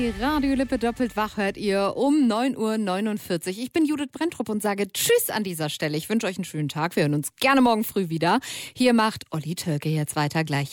Die Radiolippe doppelt wach hört ihr um 9:49 Uhr. Ich bin Judith Brenntrup und sage Tschüss an dieser Stelle. Ich wünsche euch einen schönen Tag. Wir hören uns gerne morgen früh wieder. Hier macht Olli Tölke jetzt weiter gleich.